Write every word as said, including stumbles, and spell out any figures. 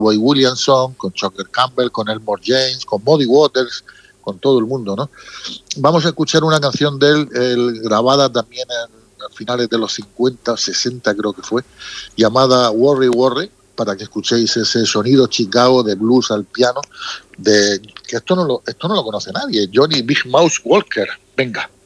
Boy Williamson, con Chucker Campbell, con Elmore James, con Muddy Waters, con todo el mundo, ¿no? Vamos a escuchar una canción de él, él grabada también en, a finales de los cincuenta, sesenta creo que fue, llamada Worry Worry, para que escuchéis ese sonido Chicago de blues al piano, de que esto no lo, esto no lo conoce nadie, Johnny Big Mouse Walker. Venga.